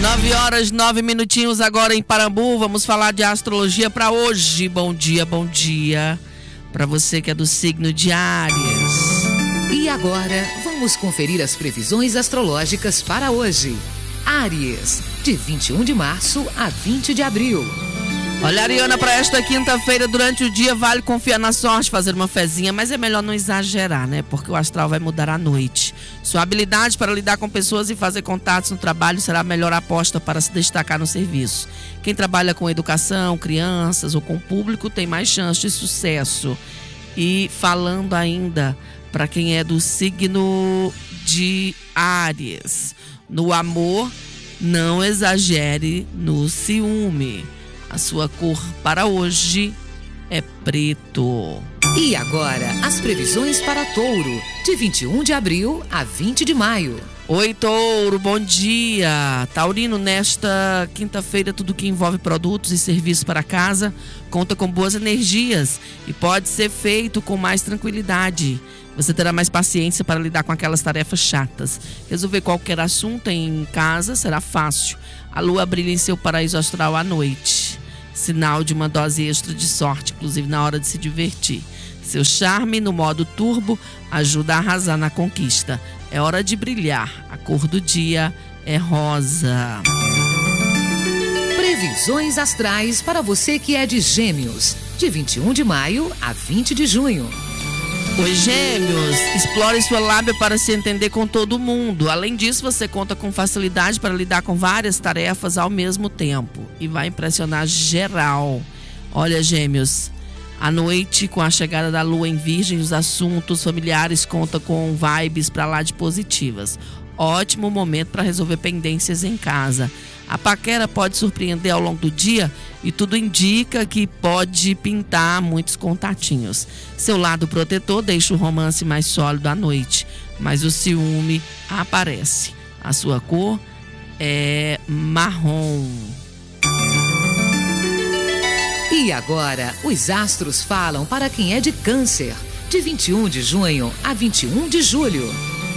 9 horas 9 minutinhos agora em Parambu. Vamos falar de astrologia para hoje. Bom dia para você que é do signo de Áries. E agora vamos conferir as previsões astrológicas para hoje. Áries, de 21 de março a 20 de abril. Olha, Ariana, para esta quinta-feira, durante o dia, vale confiar na sorte, fazer uma fezinha, mas é melhor não exagerar, né? Porque o astral vai mudar à noite. Sua habilidade para lidar com pessoas e fazer contatos no trabalho será a melhor aposta para se destacar no serviço. Quem trabalha com educação, crianças ou com público tem mais chance de sucesso. E falando ainda para quem é do signo de Áries, no amor, não exagere no ciúme. A sua cor para hoje é preto. E agora, as previsões para Touro, de 21 de abril a 20 de maio. Oi, Touro, bom dia. Taurino, nesta quinta-feira, tudo que envolve produtos e serviços para casa conta com boas energias e pode ser feito com mais tranquilidade. Você terá mais paciência para lidar com aquelas tarefas chatas. Resolver qualquer assunto em casa será fácil. A lua brilha em seu paraíso astral à noite. Sinal de uma dose extra de sorte, inclusive na hora de se divertir. Seu charme no modo turbo ajuda a arrasar na conquista. É hora de brilhar. A cor do dia é rosa. Previsões astrais para você que é de Gêmeos, de 21 de maio a 20 de junho. Oi, Gêmeos, explore sua lábia para se entender com todo mundo. Além disso, você conta com facilidade para lidar com várias tarefas ao mesmo tempo e vai impressionar geral. Olha, Gêmeos, à noite, com a chegada da lua em Virgem, os assuntos familiares contam com vibes para lá de positivas. Ótimo momento para resolver pendências em casa. A paquera pode surpreender ao longo do dia e tudo indica que pode pintar muitos contatinhos. Seu lado protetor deixa o romance mais sólido à noite, mas o ciúme aparece. A sua cor é marrom. E agora, os astros falam para quem é de Câncer, de 21 de junho a 21 de julho.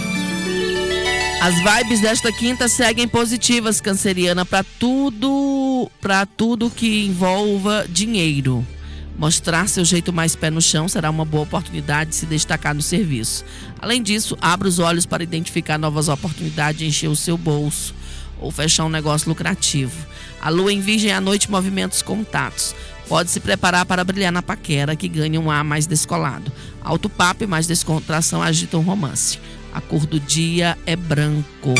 As vibes desta quinta seguem positivas, canceriana, para tudo que envolva dinheiro. Mostrar seu jeito mais pé no chão será uma boa oportunidade de se destacar no serviço. Além disso, abra os olhos para identificar novas oportunidades de encher o seu bolso ou fechar um negócio lucrativo. A lua em Virgem à noite movimenta os contatos. Pode se preparar para brilhar na paquera, que ganha um ar mais descolado. Alto papo e mais descontração agitam o romance. A cor do dia é branco.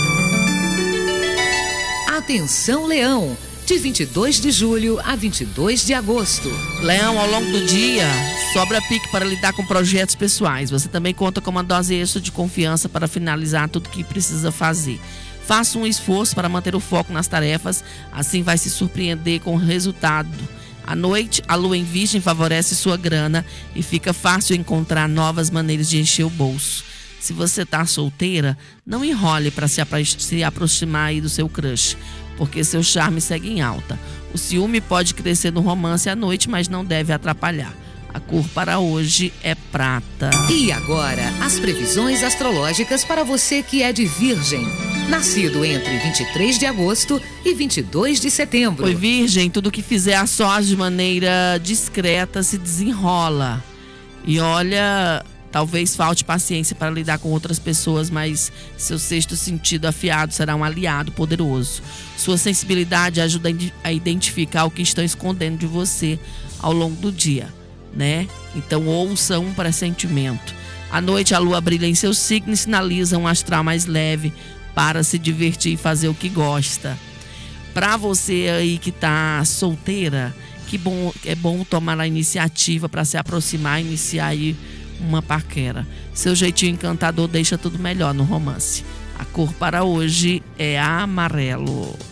Atenção, Leão, de 22 de julho a 22 de agosto. Leão, ao longo do dia, sobra pique para lidar com projetos pessoais. Você também conta com uma dose extra de confiança para finalizar tudo que precisa fazer. Faça um esforço para manter o foco nas tarefas, assim vai se surpreender com o resultado. À noite, a lua em Virgem favorece sua grana e fica fácil encontrar novas maneiras de encher o bolso. Se você está solteira, não enrole para se aproximar aí do seu crush, porque seu charme segue em alta. O ciúme pode crescer no romance à noite, mas não deve atrapalhar. A cor para hoje é prata. E agora, as previsões astrológicas para você que é de Virgem, nascido entre 23 de agosto e 22 de setembro. Oi, Virgem, tudo que fizer a sós de maneira discreta se desenrola. E olha, talvez falte paciência para lidar com outras pessoas, mas seu sexto sentido afiado será um aliado poderoso. Sua sensibilidade ajuda a identificar o que estão escondendo de você ao longo do dia, né? Então ouça um pressentimento. À noite a lua brilha em seu signo e sinaliza um astral mais leve para se divertir e fazer o que gosta. Para você aí que está solteira, é bom tomar a iniciativa para se aproximar e iniciar aí uma paquera. Seu jeitinho encantador deixa tudo melhor no romance. A cor para hoje é amarelo.